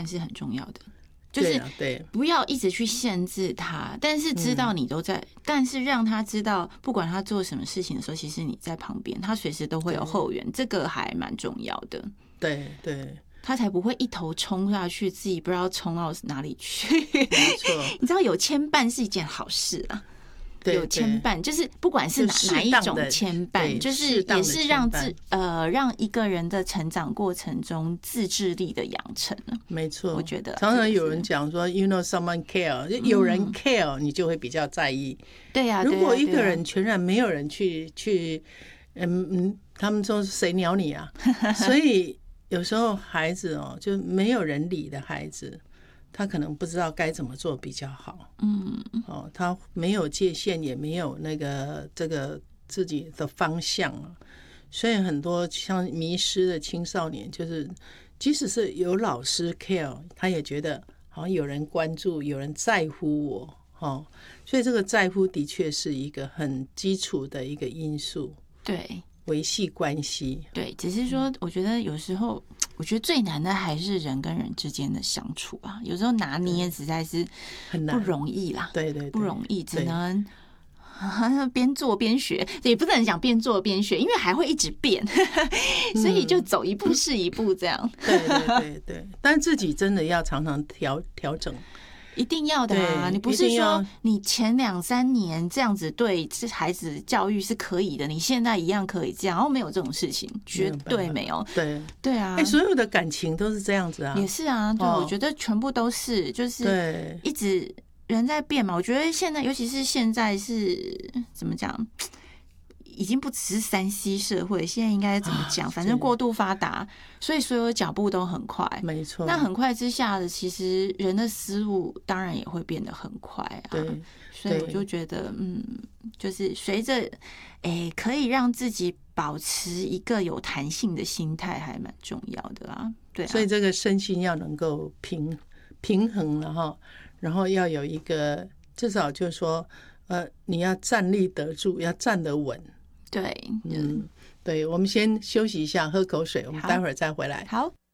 是很重要的，就是不要一直去限制他，但是知道你都在，但是让他知道，不管他做什么事情的时候，其实你在旁边，他随时都会有后援，这个还蛮重要的。 对对， 他才不会一头冲下去，自己不知道冲到哪里去。 没错， 你知道有牵绊是一件好事啊。有牵绊，就是不管是哪一种牵绊，就是也是让一个人的成长过程中自制力的养成。没错，我觉得常常有人讲说 ，you know someone care， 有人 care， 你就会比较在意。 对呀， 如果一个人全然没有人去，他们说谁鸟你啊？所以有时候孩子哦，就没有人理的孩子。他可能不知道该怎么做比较好，他没有界限，也没有这个自己的方向，所以很多像迷失的青少年，就是即使是有老师 care， 他也觉得好像有人关注，有人在乎我，所以这个在乎的确是一个很基础的一个因素，对，维系关系。 对，只是说我觉得有时候我觉得最难的还是人跟人之间的相处啊，有时候拿捏实在是不容易啦， 对对， 不容易，只能边做边学，也不能讲边做边学，因为还会一直变，所以就走一步是一步这样。 对对对对，但自己真的要常常调整。 一定要的啊！你不是说你前2-3年这样子对孩子教育是可以的，你现在一样可以这样，然后没有这种事情，绝对没有。 对对啊， 所有的感情都是这样子啊， 也是啊。对，我觉得全部都是，就是一直人在变嘛。我觉得现在，尤其是现在是怎么讲？已经不只是3C 社会，现在应该怎么讲？反正过度发达，所以所有脚步都很快。没错，那很快之下的，其实人的思路当然也会变得很快啊。对，所以我就觉得，就是随着，可以让自己保持一个有弹性的心态，还蛮重要的啊。对啊， 所以这个身心要能够平衡了哈，然后要有一个至少就是说，你要站立得住，要站得稳。 对， 对，我们先休息一下，喝口水，我们待会儿再回来。 好。